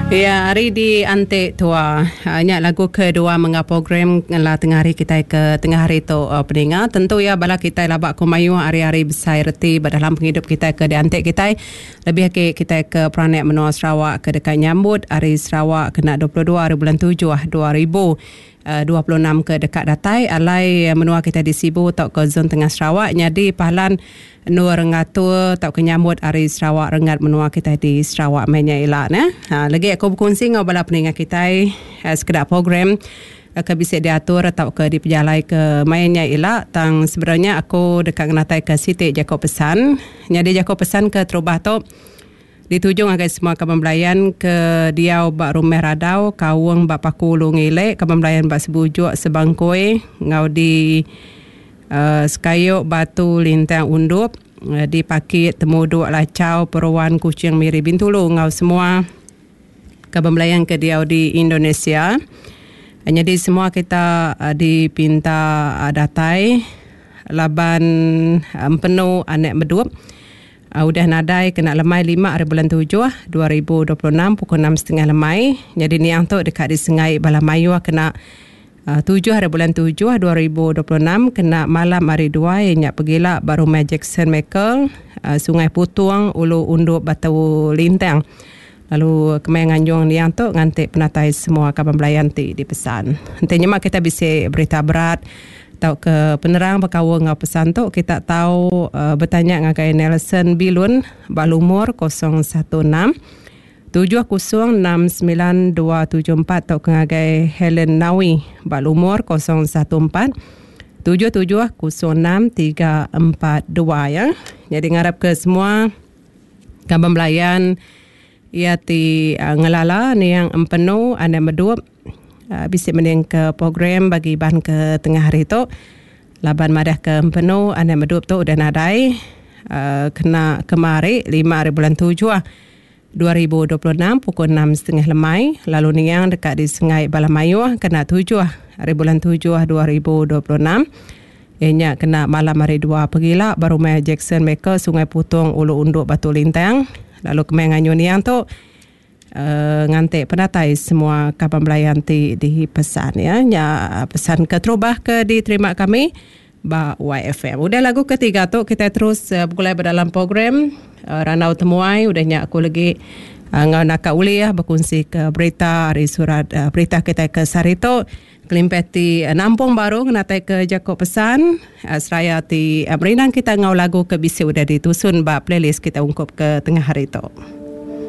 Ya, hari di Antik Tua. Nyak lagu kedua menga program lah tengah hari kita ke tengah hari tu pendengar. Tentu ya bala kita labak kumayu hari-hari besar reti dalam penghidup kita ke di Antik kita. Lebih kita ke Peranak Menua Sarawak ke dekat nyambut hari Sarawak kena 22 hari bulan 7 2026 ke dekat datai alai menua kita di Sibu tok ke zon tengah Sarawak nyadi pahalan nur ngatur tok kenyambut hari Sarawak rengat menua kita di Sarawak mainnya elak lagi aku berkongsi ngau bala pendengar kita sekedar program ke bisa diatur atau ke diperjalai ke mainnya elak tang sebenarnya aku dekat natai ke Siti Jakob pesan nyadi Jakob pesan ke terubah tu ditujung agar semua kebembelayan ke Diau bak Rumah Radau kawang bak Pakulu ngilek kebembelayan bak Sebujuk Sebangkoi ngau di Sekayuk Batu Lintang Undup di Pakit Temuduk Lacau Peruan Kuching Miri Bintulu ngau semua kebembelayan ke Diau di Indonesia. Jadi semua kita dipinta datai laban penuh anak medup. Udah nadai kena lemai 5 hari bulan 7 2026 pukul 6.30 lemai. Jadi ni yang tu dekat di Sengai Balamayu kena 7 hari bulan 7 2026 kena malam hari 2 yang pergilah baru Jackson Michael Sungai Putuang Ulu Undup Batu Lintang. Lalu kemai nganjung ni yang tu ngantik penatai semua kebembelayan ti dipesan. Nantinya mak kita bisa berita berat tau ke penerang berkawal ngau pesan tu kita tahu bertanya ngagai Nelson Bilun balumur 016 7069274 tau ke ngagai Helen Nawi balumur 014 77063442 ya. Jadi ngarap ke semua kebembelayan ia ti ngelala ni yang empenu anda medup bisa mening ke program bagi bahan ke tengah hari tu laban madah ke penuh anda medup tu udah nadai kena kemari 5 hari bulan 7 2026 pukul 6.30 lemai lalu ni yang dekat di Sengai Balamayu kena 7 hari bulan 7 2026 ianya kena malam hari 2 pergilah baru mai Jackson Maker Sungai Putung Ulu Unduk Batu Lintang lalu kemai nganyun yang tu ngantik penatai semua kebembelayan di pesan ya pesan ke terubah ke diterima kami ba YFM. Udah lagu ketiga tu kita terus mulai dalam program Ranau Temuai udahnya aku lagi ngau nak uli ya berkongsi ke berita hari surat berita kita ke Sarito Kelimpeti Nampung Baru natai ke Jakob pesan seraya ti merinang kita ngau lagu ke bisi udah ditusun ba playlist kita ungkup ke tengah hari tu.